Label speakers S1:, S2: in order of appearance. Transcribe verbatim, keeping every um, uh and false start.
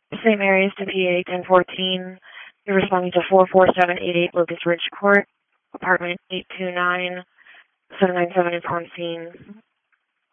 S1: Saint Mary's to P A ten fourteen. You're responding to four four seven eight eight Locust Ridge Court, apartment eight two nine, seven nine seven is on scene.